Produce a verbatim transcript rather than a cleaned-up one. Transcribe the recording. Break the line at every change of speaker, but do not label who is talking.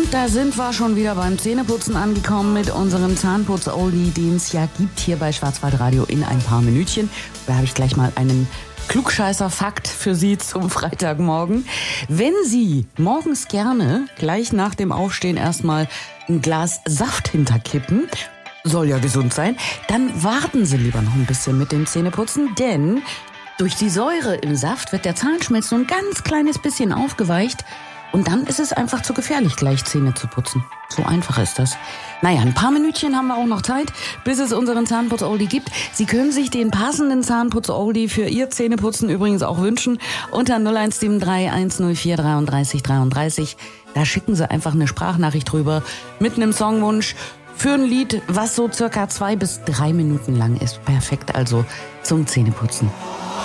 Und da sind wir schon wieder beim Zähneputzen angekommen mit unserem Zahnputz-Oldie, den es ja gibt hier bei Schwarzwaldradio in ein paar Minütchen. Da habe ich gleich mal einen Klugscheißer-Fakt für Sie zum Freitagmorgen. Wenn Sie morgens gerne gleich nach dem Aufstehen erstmal ein Glas Saft hinterkippen, soll ja gesund sein, dann warten Sie lieber noch ein bisschen mit dem Zähneputzen, denn durch die Säure im Saft wird der Zahnschmelz so ein ganz kleines bisschen aufgeweicht und dann ist es einfach zu gefährlich, gleich Zähne zu putzen. So einfach ist das. Naja, ein paar Minütchen haben wir auch noch Zeit, bis es unseren Zahnputz-Oldie gibt. Sie können sich den passenden Zahnputz-Oldie für Ihr Zähneputzen übrigens auch wünschen unter null eins sieben drei eins null vier dreiunddreißig dreiunddreißig. Da schicken Sie einfach eine Sprachnachricht drüber mit einem Songwunsch für ein Lied, was so circa zwei bis drei Minuten lang ist. Perfekt also zum Zähneputzen.